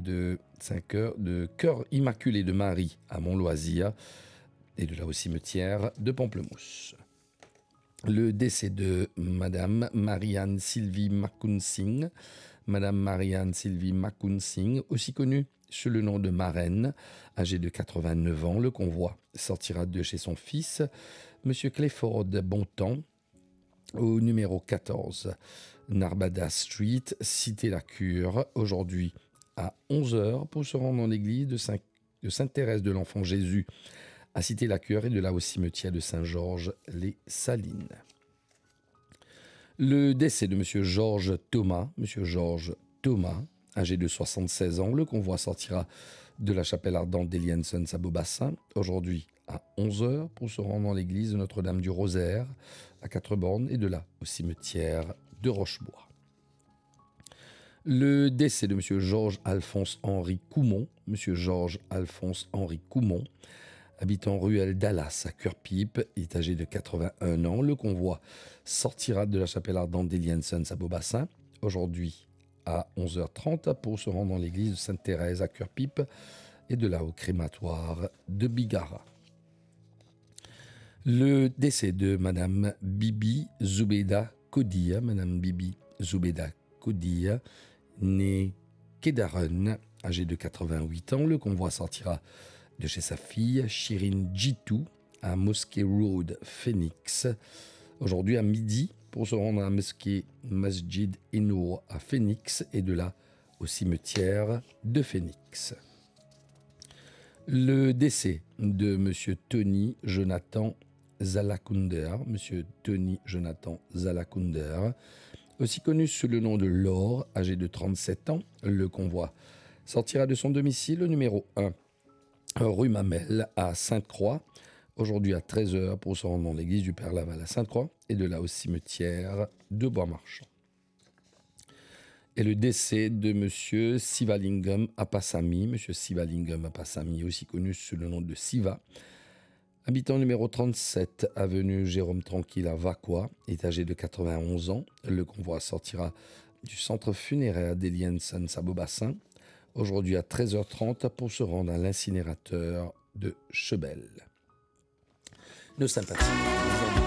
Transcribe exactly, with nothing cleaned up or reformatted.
de cinq heures de Cœur Immaculé de Marie à Montloisir et de là au cimetière de Pamplemousse. Le décès de Madame Marianne Sylvie Makoun-Singh, Madame Marianne Sylvie Makoun-Singh, aussi connue sous le nom de Marraine, âgée de quatre-vingt-neuf ans. Le convoi sortira de chez son fils, Monsieur Clifford Bontemps, au numéro quatorze, Narbada Street, Cité La Cure, aujourd'hui à onze heures, pour se rendre dans l'église de, Saint- de Sainte-Thérèse de l'Enfant Jésus, à Cité La Cure, et de là au cimetière de Saint-Georges-les-Salines. Le décès de Monsieur Georges Thomas, Monsieur Georges Thomas, âgé de soixante-seize ans, le convoi sortira de la chapelle ardente d'Elienson à Beaubassin, aujourd'hui à onze heures, pour se rendre dans l'église de Notre-Dame du Rosaire, à Quatre-Bornes, et de là au cimetière de Rochebois. Le décès de Monsieur Georges-Alphonse-Henri Coumont, Monsieur Georges-Alphonse-Henri Coumont, habitant ruelle Dallas à Cœur-Pipe, est âgé de quatre-vingt-un ans. Le convoi sortira de la chapelle ardente d'Elienson à Beaubassin, aujourd'hui à onze heures trente, pour se rendre dans l'église de Sainte-Thérèse à Cœur-Pipe, et de là au crématoire de Bigara. Le décès de Madame Bibi Zoubeda Kodia, Madame Bibi Zoubeda Kodia, née Kedaren, âgée de quatre-vingt-huit ans. Le convoi sortira de chez sa fille, Shirin Jitu, à Mosquée Road, Phoenix, aujourd'hui à midi, pour se rendre à la mosquée Masjid Enour à Phoenix, et de là au cimetière de Phoenix. Le décès de Monsieur Tony Jonathan Zalakunder, Monsieur Tony Jonathan Zalakunder, aussi connu sous le nom de Laure, âgé de trente-sept ans. Le convoi sortira de son domicile au numéro un, rue Mamelle à Sainte-Croix, aujourd'hui à treize heures, pour se rendre dans l'église du Père Laval à Sainte-Croix, et de là au cimetière de Bois-Marchand. Et le décès de Monsieur Sivalingam Appasamy, Monsieur Sivalingam Appasamy, aussi connu sous le nom de Siva, habitant numéro trente-sept, avenue Jérôme Tranquille à Vaqua, est âgé de quatre-vingt-onze ans. Le convoi sortira du centre funéraire d'Elienson à Beaubassin, aujourd'hui à treize heures trente, pour se rendre à l'incinérateur de Chebel. Nos sympathies.